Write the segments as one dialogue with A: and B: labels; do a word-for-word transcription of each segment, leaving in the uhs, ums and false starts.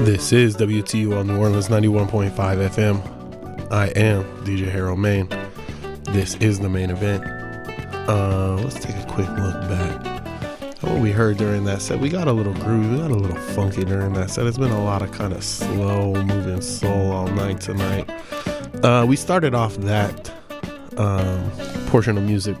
A: This is W T U L New Orleans ninety-one point five F M. I am D J Harold Main. This is the main event. Uh, let's take a quick look back at what we heard during that set. We got a little groovy, we got a little funky during that set. It's been a lot of kind of slow moving soul all night tonight. Uh, we started off that um, portion of music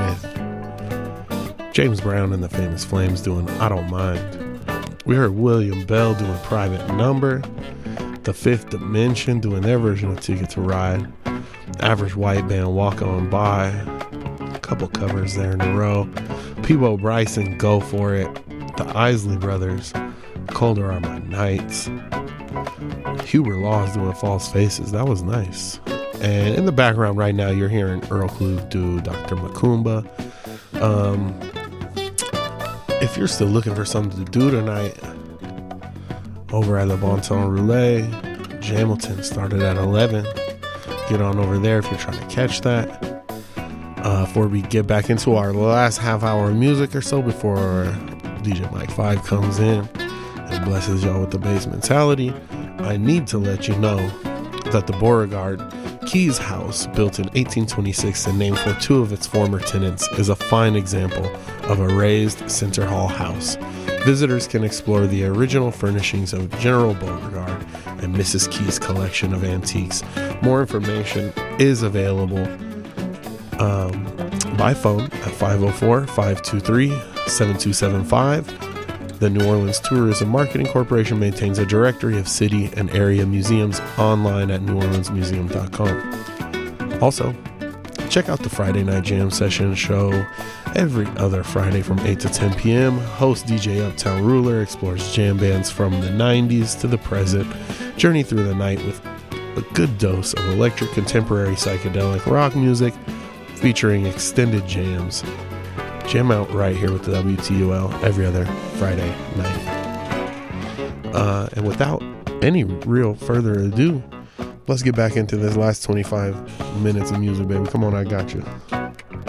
A: with James Brown and the Famous Flames doing I Don't Mind. We heard William Bell doing Private Number, The Fifth Dimension doing their version of Ticket to Ride, Average White Band Walk On By, a couple covers there in a row, Peabo Bryson Go For It, the Isley Brothers, Colder Are My Nights, Hubert Laws doing False Faces. That was nice. And in the background right now you're hearing Earl Klugh do Doctor Macumba. Um... If you're still looking for something to do tonight, over at the Bon Ton Roulette, Jamilton started at eleven. Get on over there if you're trying to catch that. Uh, before we get back into our last half hour of music or so, before D J Mike five comes in and blesses y'all with the bass mentality, I need to let you know that the Beauregard Keys House, built in eighteen twenty-six and named for two of its former tenants, is a fine example of a raised center hall house. Visitors can explore the original furnishings of General Beauregard and Missus Key's collection of antiques. More information is available um, by phone at five oh four, five two three, seven two seven five. The New Orleans Tourism Marketing Corporation maintains a directory of city and area museums online at new orleans museum dot com. Also, check out the Friday Night Jam Session show every other Friday from eight to ten p.m. Host D J Uptown Ruler explores jam bands from the nineties to the present. Journey through the night with a good dose of electric contemporary psychedelic rock music featuring extended jams. Jam out right here with the W T U L every other Friday night. Uh, and without any real further ado, let's get back into this last twenty-five minutes of music, baby. Come on, I got you.